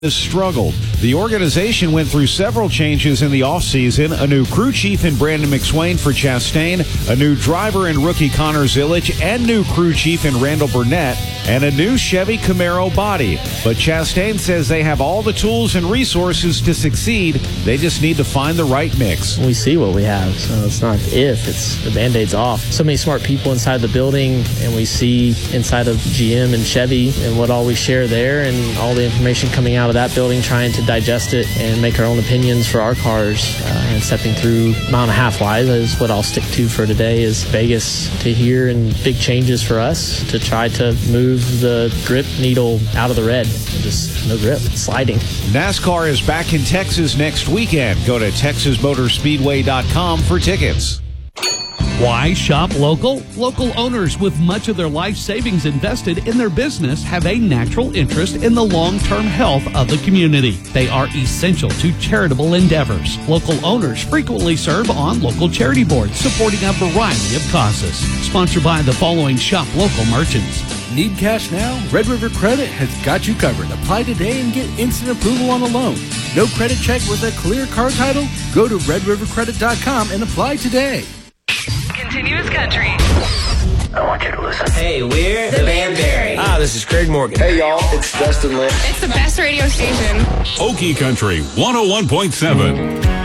has struggled. The organization went through several changes in the offseason. A new crew chief in Brandon McSwain for Chastain, a new driver in rookie Connor Zilic, and new crew chief in Randall Burnett, and a new Chevy Camaro body. But Chastain says they have all the tools and resources to succeed. They just need to find the right mix. We see what we have, so it's not if, it's the Band-Aid's off. So many smart people inside the building, and we see inside of GM and Chevy and what all we share there and all the information coming out of that building, trying to digest it and make our own opinions for our cars. And stepping through mile and a half wise is what I'll stick to for today, is Vegas to here and big changes for us to try to move the grip needle out of the red. Just no grip, sliding. NASCAR is back in Texas next weekend. Go to TexasMotorspeedway.com for tickets. Why shop local? Local owners with much of their life savings invested in their business have a natural interest in the long-term health of the community. They are essential to charitable endeavors. Local owners frequently serve on local charity boards supporting a variety of causes. Sponsored by the following shop local merchants. Need cash now? Red River Credit has got you covered. Apply today and get instant approval on a loan. No credit check with a clear car title? Go to redrivercredit.com and apply today. Continuous country. I want you to listen. Hey, we're the Banberry. This is Craig Morgan. Hey, y'all, it's Dustin Lynch. It's the best radio station. Okie Country 101.7.